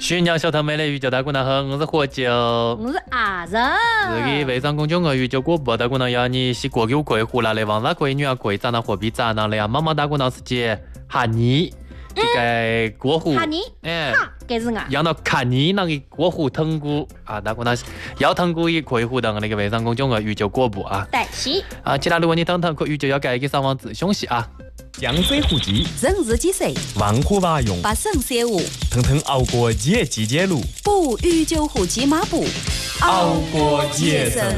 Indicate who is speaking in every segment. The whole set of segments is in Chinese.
Speaker 1: 新娘小头妹的宇宙大姑娘好，我是何九，
Speaker 2: 我是阿仁。
Speaker 1: 自己微商公众号宇宙广播大姑娘要你是过狗贵湖来的王大贵女儿贵长的货币长的呀，妈妈大姑娘是姐哈尼，这个过湖，
Speaker 2: 哈尼，哈，这是我。
Speaker 1: 养到看你那个过湖藤菇啊，大姑娘要藤菇也可以互动那个微商公众号宇宙广播啊。
Speaker 2: 对，是。
Speaker 1: 啊，其他的问题等等，可宇宙要改一个上网咨询息啊。
Speaker 3: 江水户籍，
Speaker 4: 人日几岁？
Speaker 3: 万户娃用，
Speaker 4: 八省三五，
Speaker 3: 腾腾熬过节季节路，
Speaker 4: 不与酒户籍马步，
Speaker 3: 熬过节生。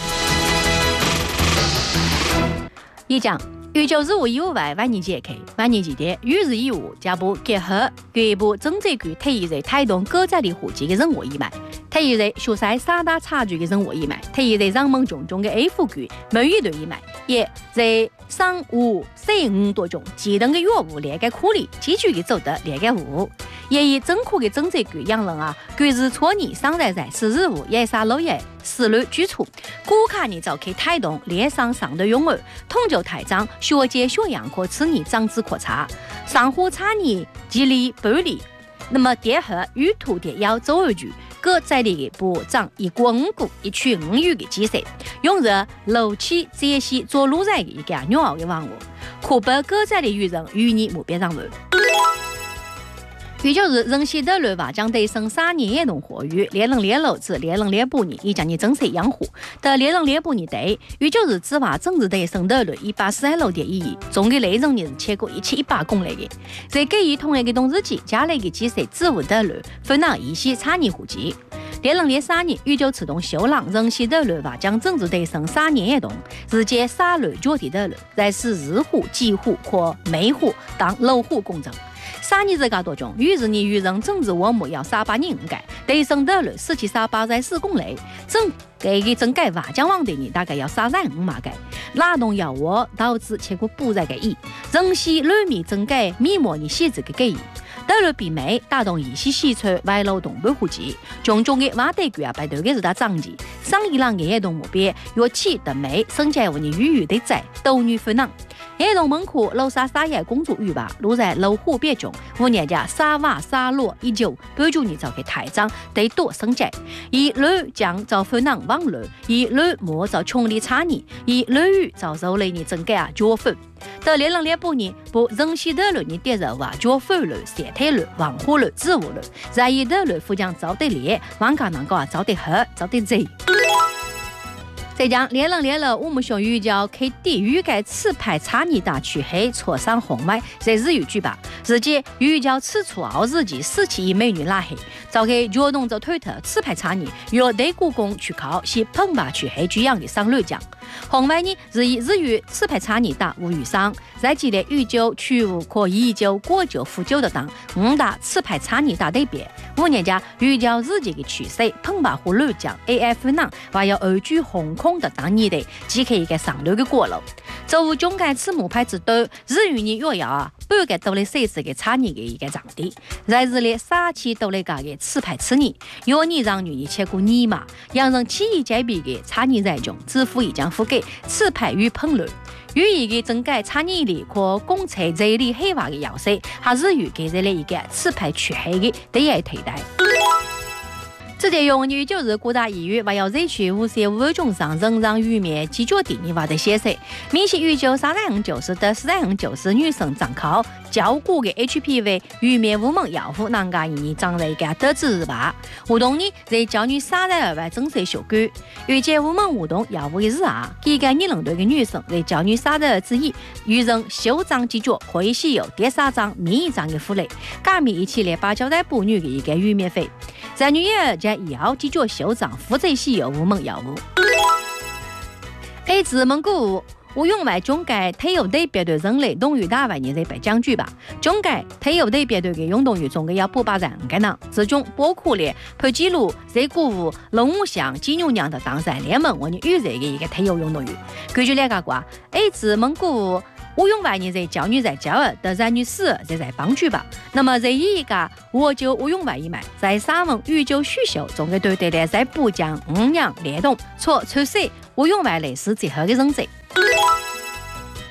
Speaker 2: 一讲。宇宙事务以外，万年节开，万年期间，与日以务，加步结合各部政策局体现在推动各在的户籍的任务以外，体现在修缮三大差距的任务以外，体现在人们群众的爱护局每一段以外，也在上午4-5多种阶段的业务连接库里积极的做得连接务，也以政府的政策局养人啊，各日错年上在是日务也杀落叶。思路基础，顾客你就可以推动连上上的用儿，统筹台长学界学养可此你长子可查，上户差你激励办理。那么结合与土地要走而局，各在地的部长一国5股一区5域的基石，用着楼起这些做路在的一个鸟儿的网络，可把各在的渔人与你目标上路。也就是人系的律法将对生3年也动活育，连人连楼至连人连8年，以将你正式养护的连人连8年对，也就是指话政治对生的律146点1，总的内容呢是超过1100公里的，在给予同一个冬日期加了一个几岁支付的律，分纳一些3年户籍。连人连3年，宇宙启动修浪人系的律法将政治对生3年也动，日间3律脚底的律，再是日户、季户或每户当楼户公证。3年这个多种，于是你与人政治我们要38年改，对生的率4738在4公里，整改瓦江网的你大概要35码改，拉动要我导致结果不再改意，人系绿米整改密模你写这个改意。德律比美打动一些西川外劳东北户籍，种种的瓦地区啊，排队的是他长期，上一浪也动目标，约起的美生产为你语的在斗女分囊。黑洞门口楼沙沙野公主浴吧，路在楼户别中，5年家沙瓦沙落依旧，帮助你找个台长得多生ใจ，以绿将找分囊网络，以绿莫找穷力差你，以绿雨找手里你整个脚分。到连人连8年，不人系的率你点着话脚分率、晒太率、防火率、自务率，在意的率附将找得连，往家能够啊找得好，找得贼。再讲连人连了，我们学语叫开地域该此派差异大区黑挫伤红外，在日语句吧，日间语叫此处奥日记4期一美女拉黑，早给脚动着推特此派差异，由内故宫去考是澎湃去黑居样的上略讲。红外呢是以日语此派差异大无语上，在记得语酒、曲物可以酒、果酒、副酒的当5大此派差异大对别。5年家语叫日记的趋势，澎湃和略讲 AF 呢，还要2句红空的当你的，即可以给上流的过路。作为中间此母派之多，日语呢又要啊，不要给多了设置给差异的一个场地，在日里3期多了个此派此你，有你让女切过你嘛，让人起义改变的差异在中，支付已将付给此派与朋友。与一个整改差异里可公测这里黑化的要塞，还日语给这类一个此派去黑的对外替代。这点用语就是各大医院还要采取535种上仍然预免基础定义化的写色，明显语就335的435女生长考照顾的 HPV 预免无门药物能够以长在一个得知日吧，活动呢在教女32万正式修改，预计无门活动药物的日啊，几个年龄段的女生在教女32之一，与人修长记住可以使用第3章免1章的福利，加免一系列8交代妇女的一个预免费，在女儿将以后记住修长负责使用无门药物。A 字蒙古我用外中改体育队别队人类动员大半年在被讲句吧，中改体育队别队的运动员总共要800人个呢，其中包括了潘基路、热鼓舞、龙武祥、金牛娘的当赛联盟我们预热的一个体育运动员。根据了解过 ，A 字蒙古我用外年在教女在教儿的男女4在帮助吧。那么在一个我就我用外一买，在3文宇宙需求总个对的在不将5样联动，错出色我用外类似最后的人才。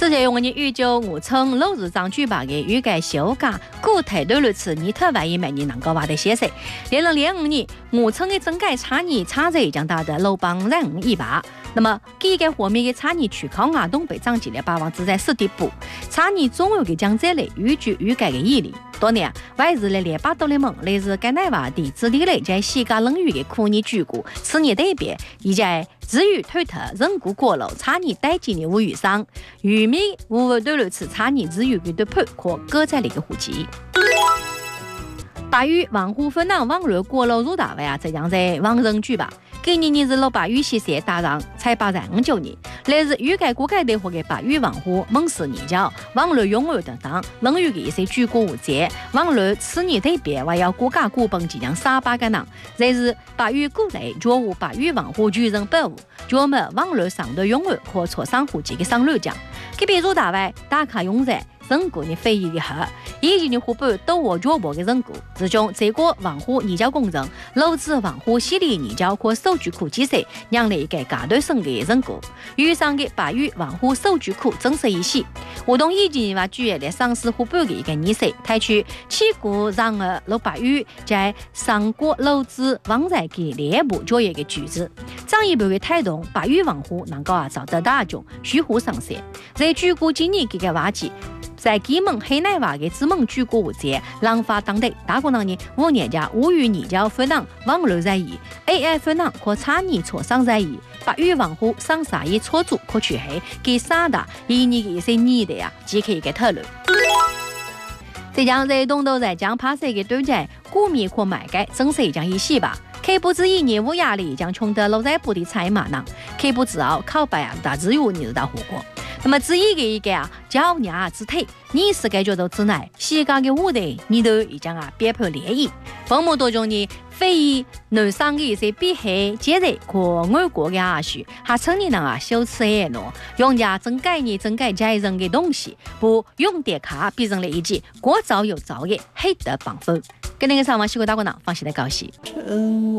Speaker 2: 此前我们预计我村老市长举办的预计休假固态对率次尼特万亿每年能够挖得显示，2005年我村的整改产业产值将达到600亿，那么几个方面的产业出口额东北涨起了4.8%，产业总额的降值率预计的1厘。多年，外日的200多联盟来自该内瓦地质地类在世界领域的科研举国，此年代表以及至于推特人工过路产业代金的无语上，渔民无对率次产业至于的对判和各在的一个户籍。8月王湖分浪网络过路入大会这将在网上举办。今年是600月西山打上才859年，来自预计国家队或的8月王湖蒙氏研究、网络拥有等等领域的一些举国无节，网络此年代表还有国家股本即将300个人，这是8月国内作为8月王湖举人保护，专门网络上的拥有和磋商户籍的商略奖，给别入大会打卡用在。人工的非遗的好，以及的伙伴都我脚步的人工，其中这个网户研究工程、楼子网户系列研究和数据库建设，让了一个阶段性的人工。遇上的8月网户数据库正式仪式，活动以及话主要的上市伙伴的一个仪式，提出起股让600月在上国楼子网站给内部作业的句子，进一步的推动8月网户能够找到大众虚户上线，在举国今年这个话题。在基门黑内瓦的资本举国无节，让发当地大国人呢5年家无语研究分档网络在意 AI 分档和产业磋商在意，8月网户上啥业操作可取黑，给3大1年的一些年的即可以给讨论。这将在东都在将拍摄的对战股民和买家正式将一起吧。开埠之一业务压力将冲得老在部的财马囊，开埠之后靠白大自由你知道火锅。那么至于一个脚丫之腿，你是该觉得之内，西家的舞台你都已经别破涟漪。风魔多中呢，非遗南上的一些比黑节日和外国的许，还成年人羞耻爱诺，用家整改你整改家人的东西，不用点卡变成了一句过早有早的黑的绑风。跟那个上网西国大国呢，放心的高兴。